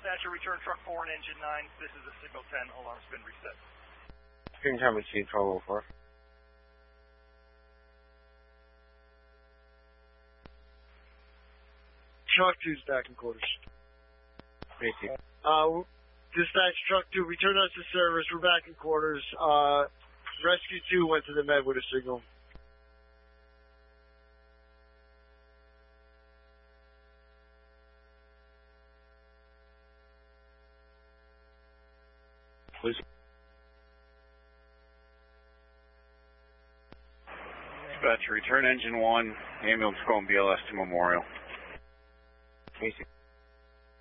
Dispatcher, return truck 4 and engine 9. This is a signal 10. Alarm's been reset. Green time machine 1204. Truck 2's back in quarters. Thank you. Dispatch truck 2, return us to service. We're back in quarters. Rescue 2 went to the med with a signal. Please. Dispatcher, return engine 1, ambulance going BLS to Memorial. Thank you.